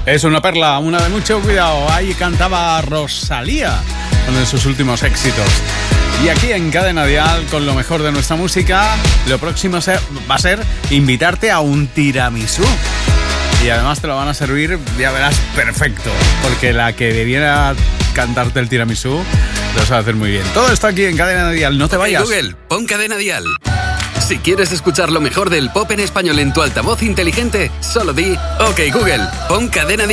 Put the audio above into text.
Es una perla, una de mucho cuidado. Ahí cantaba Rosalía, uno de sus últimos éxitos. Y aquí en Cadena Dial, con lo mejor de nuestra música, lo próximo va a ser invitarte a un tiramisú. Y además te lo van a servir, ya verás, perfecto. Porque la que debiera cantarte el tiramisú lo sabe hacer muy bien. Todo esto aquí en Cadena Dial, no te vayas. Google, pon Cadena Dial. Si quieres escuchar lo mejor del pop en español en tu altavoz inteligente, solo di: OK Google, pon Cadena Dial.